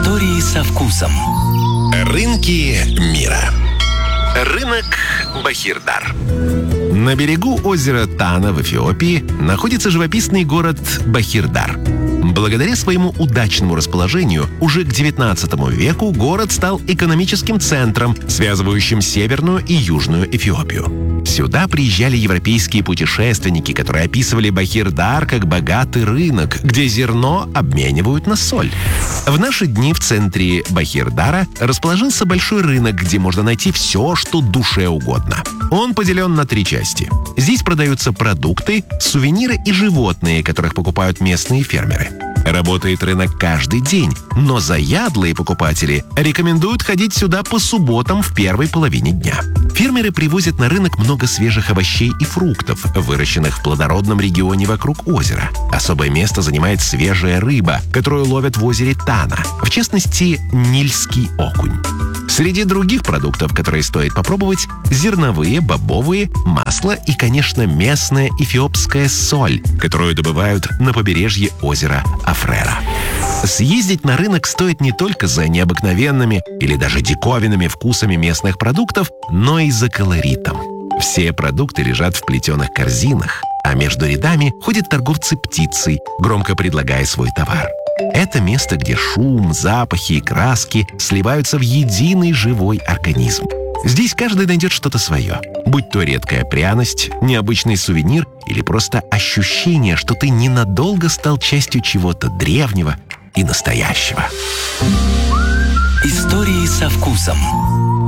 Истории со вкусом. Рынки мира. Рынок Бахирдар. На берегу озера Тана в Эфиопии находится живописный город Бахирдар. Благодаря своему удачному расположению уже к XIX веку город стал экономическим центром, связывающим Северную и Южную Эфиопию. Сюда приезжали европейские путешественники, которые описывали Бахирдар как богатый рынок, где зерно обменивают на соль. В наши дни в центре Бахирдара расположился большой рынок, где можно найти все, что душе угодно. Он поделен на 3 части. Здесь продаются продукты, сувениры и животные, которых покупают местные фермеры. Работает рынок каждый день, но заядлые покупатели рекомендуют ходить сюда по субботам в первой половине дня. Фермеры привозят на рынок много свежих овощей и фруктов, выращенных в плодородном регионе вокруг озера. Особое место занимает свежая рыба, которую ловят в озере Тана, в частности, нильский окунь. Среди других продуктов, которые стоит попробовать, зерновые, бобовые, масло и, конечно, местная эфиопская соль, которую добывают на побережье озера Афрера. Съездить на рынок стоит не только за необыкновенными или даже диковинными вкусами местных продуктов, но и за колоритом. Все продукты лежат в плетеных корзинах, а между рядами ходят торговцы птицей, громко предлагая свой товар. Это место, где шум, запахи и краски сливаются в единый живой организм. Здесь каждый найдет что-то свое, будь то редкая пряность, необычный сувенир или просто ощущение, что ты ненадолго стал частью чего-то древнего и настоящего. Истории со вкусом.